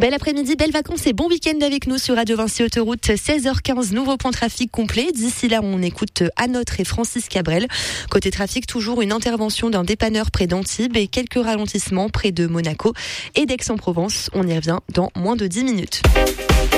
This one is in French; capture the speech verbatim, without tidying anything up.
Bel après-midi, belles vacances et bon week-end avec nous sur Radio Vinci Autoroute. seize heures quinze, nouveau point trafic complet. D'ici là, on écoute Anotre et Francis Cabrel. Côté trafic, toujours une intervention d'un dépanneur près d'Antibes et quelques ralentissements près de Monaco et d'Aix-en-Provence. On y revient dans moins de dix minutes.